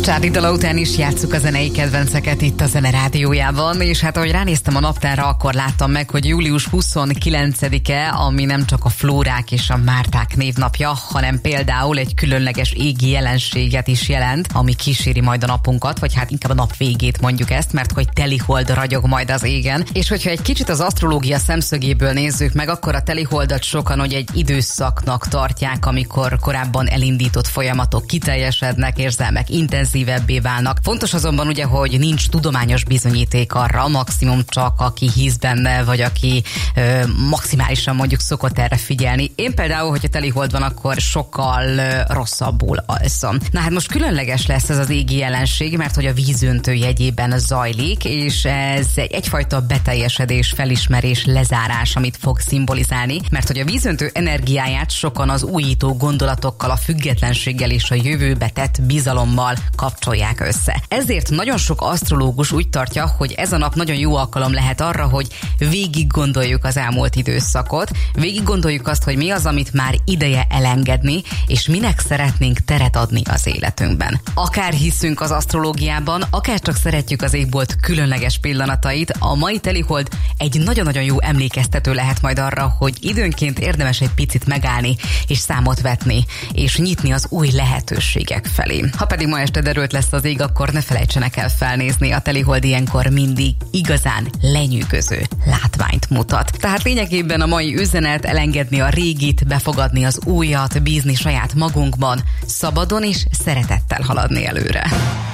Csádi dala után is játsszuk a zenei kedvenceket itt a Zene Rádiójában, és hát ahogy ránéztem a naptárra, akkor láttam meg, hogy július 29-e, ami nem csak a Flórák és a Márták névnapja, hanem például egy különleges égi jelenséget is jelent, ami kíséri majd a napunkat, vagy hát inkább a nap végét mondjuk ezt, mert hogy telihold ragyog majd az égen. És hogyha egy kicsit az asztrológia szemszögéből nézzük meg, akkor a teliholdat sokan hogy egy időszaknak tartják, amikor korábban elindított folyamatok kiteljesednek, érzelmek intenzívebbé válnak. Fontos azonban ugye, hogy nincs tudományos bizonyíték arra, maximum csak aki hisz benne, vagy aki maximálisan mondjuk szokott erre figyelni. Én például, hogyha telihold van, akkor sokkal rosszabbul alszom. Na hát most különleges lesz ez az égi jelenség, mert hogy a vízöntő jegyében zajlik, és ez egyfajta beteljesedés, felismerés, lezárás, amit fog szimbolizálni, mert hogy a vízöntő energiáját sokan az újító gondolatokkal, a függetlenséggel és a jövőbe tett bizalommal kapcsolják össze. Ezért nagyon sok asztrológus úgy tartja, hogy ez a nap nagyon jó alkalom lehet arra, hogy végig gondoljuk az elmúlt időszakot, végig gondoljuk azt, hogy mi az, amit már ideje elengedni, és minek szeretnénk teret adni az életünkben. Akár hiszünk az asztrológiában, akár csak szeretjük az égbolt különleges pillanatait, a mai telihold egy nagyon-nagyon jó emlékeztető lehet majd arra, hogy időnként érdemes egy picit megállni, és számot vetni, és nyitni az új lehetőségek felé. Ha pedig ma este derült lesz az ég, akkor ne felejtsenek el felnézni, a telihold ilyenkor mindig igazán lenyűgöző látványt mutat. Tehát lényegében a mai üzenet elengedni a régit, befogadni az újat, bízni saját magunkban, szabadon és szeretettel haladni előre.